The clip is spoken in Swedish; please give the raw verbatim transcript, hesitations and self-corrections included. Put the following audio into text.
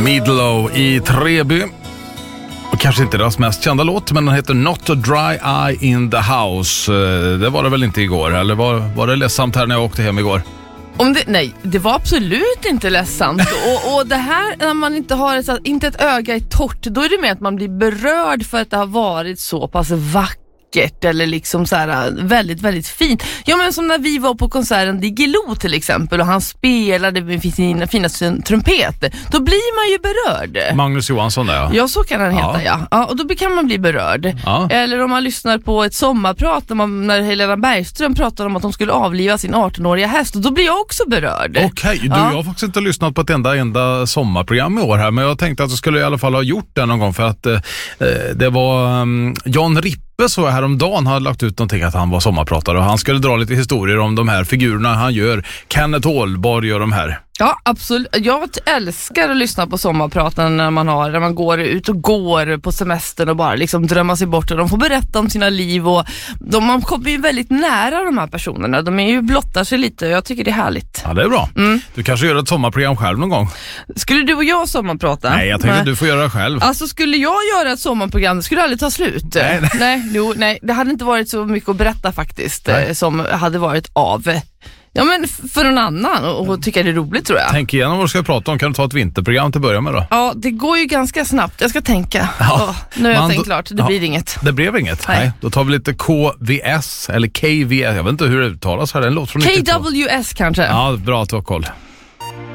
Meatloaf i Treby. Och kanske inte deras mest kända låt, men den heter Not a Dry Eye in the House. Det var det väl inte igår, eller var, var det ledsamt här när jag åkte hem igår? Om det, nej, det var absolut inte ledsamt. och, och det här, när man inte har ett, inte ett öga i torrt, då är det med att man blir berörd för att det har varit så pass vackert. Eller liksom så här väldigt, väldigt fint. Ja, men som när vi var på konserten Diggiloo till exempel och han spelade med sina fina trumpeter. Då blir man ju berörd. Magnus Johansson där, ja. Ja, så kan han heta, ja. ja. ja och då kan man bli berörd. Ja. Eller om man lyssnar på ett sommarprat när, man, när Helena Bergström pratade om att de skulle avliva sin arton-åriga häst. Och då blir jag också berörd. Okej, okay. du, ja. jag har faktiskt inte lyssnat på ett enda, enda sommarprogram i år här. Men jag tänkte att jag skulle i alla fall ha gjort det någon gång. För att eh, det var um, Jan Rippe så häromdagen hade lagt ut någonting att han var sommarpratare och han skulle dra lite historier om de här figurerna han gör. Kenneth Ålborg gör de här. Ja, absolut. Jag älskar att lyssna på sommarpraten när man har när man går ut och går på semestern och bara liksom drömma sig bort och de får berätta om sina liv och de, man kommer ju väldigt nära de här personerna. De är ju blottar sig lite och jag tycker det är härligt. Ja, det är bra. Mm. Du kanske gör ett sommarprogram själv någon gång. Skulle du och jag sommarprata? Nej, jag tänkte att du får göra det själv. Alltså skulle jag göra ett sommarprogram, det skulle aldrig ta slut. Nej, nej. nej, jo, nej, det hade inte varit så mycket att berätta faktiskt nej. som hade varit av. Ja, men för någon annan och, och tycker det är roligt, tror jag. Tänk igenom vad du ska prata om. Kan du ta ett vinterprogram till att börja med då? Ja, det går ju ganska snabbt. Jag ska tänka. Ja. Oh, nu har jag Man, tänkt klart. Det ja, blir inget. Det blev inget? Nej. Nej. Då tar vi lite K V S eller K V S. Jag vet inte hur det uttalas här. Den låter från K W S kanske. Ja, bra att du har koll.